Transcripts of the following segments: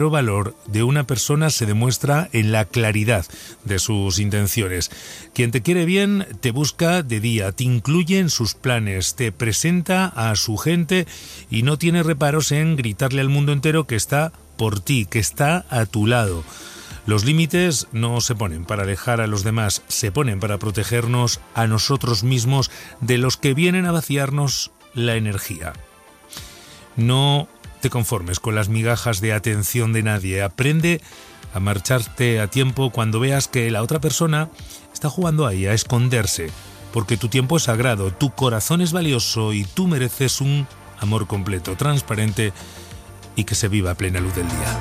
El valor de una persona se demuestra en la claridad de sus intenciones. Quien te quiere bien te busca de día, te incluye en sus planes, te presenta a su gente y no tiene reparos en gritarle al mundo entero que está por ti, que está a tu lado. Los límites no se ponen para alejar a los demás, se ponen para protegernos a nosotros mismos de los que vienen a vaciarnos la energía. No te conformes con las migajas de atención de nadie. Aprende a marcharte a tiempo cuando veas que la otra persona está jugando ahí a esconderse, porque tu tiempo es sagrado, tu corazón es valioso y tú mereces un amor completo, transparente y que se viva a plena luz del día.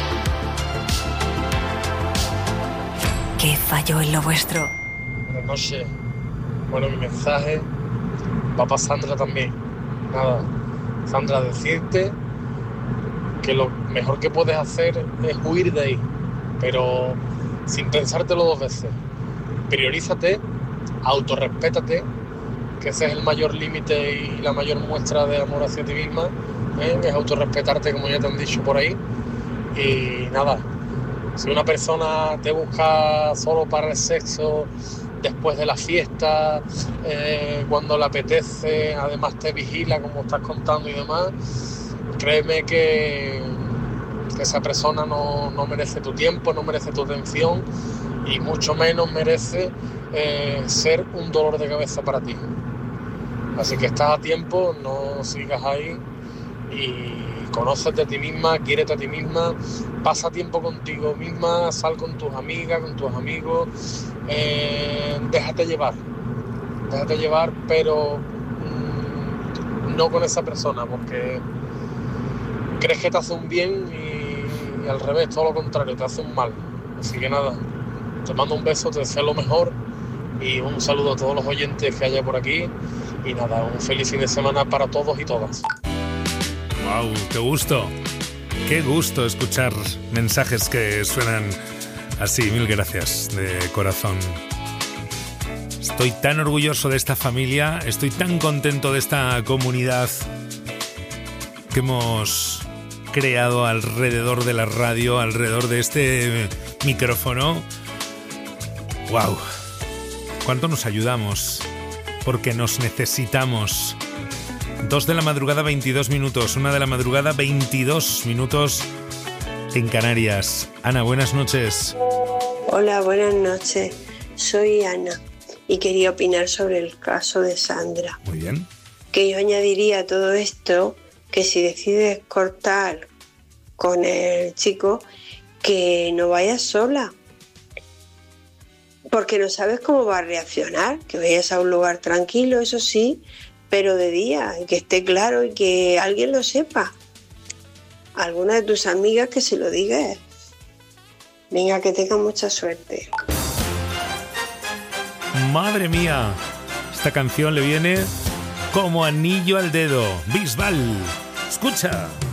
¿Qué falló en lo vuestro? Buenas noches. Bueno, mi mensaje va para Sandra también. Nada, Sandra, decirte que lo mejor que puedes hacer es huir de ahí, pero sin pensártelo dos veces. Priorízate, autorrespétate, que ese es el mayor límite y la mayor muestra de amor hacia ti misma, es autorrespetarte, como ya te han dicho por ahí. Y nada, si una persona te busca solo para el sexo, después de la fiesta, cuando le apetece, además te vigila como estás contando y demás, créeme que esa persona no merece tu tiempo, no merece tu atención y mucho menos merece ser un dolor de cabeza para ti. Así que estás a tiempo, no sigas ahí y conócete a ti misma, quiérete a ti misma, pasa tiempo contigo misma, sal con tus amigas, con tus amigos, déjate llevar, pero no con esa persona, porque crees que te hace un bien y al revés, todo lo contrario, te hace un mal. Así que nada, te mando un beso, te deseo lo mejor y un saludo a todos los oyentes que haya por aquí y nada, un feliz fin de semana para todos y todas. ¡Wow! ¡Qué gusto! ¡Qué gusto escuchar mensajes que suenan así! Mil gracias de corazón. Estoy tan orgulloso de esta familia, estoy tan contento de esta comunidad que hemos creado alrededor de la radio, alrededor de este micrófono. ¡Wow! ¿Cuánto nos ayudamos? Porque nos necesitamos. 2 de la madrugada, 22 minutos. 1 de la madrugada, 22 minutos en Canarias. Ana, buenas noches. Hola, buenas noches. Soy Ana y quería opinar sobre el caso de Sandra. Muy bien. Que yo añadiría a todo esto que si decides cortar con el chico, que no vayas sola, porque no sabes cómo va a reaccionar, que vayas a un lugar tranquilo, eso sí, pero de día, y que esté claro y que alguien lo sepa. Alguna de tus amigas que se lo digas. Venga, que tenga mucha suerte. Madre mía, esta canción le viene como anillo al dedo. Bisbal, escucha.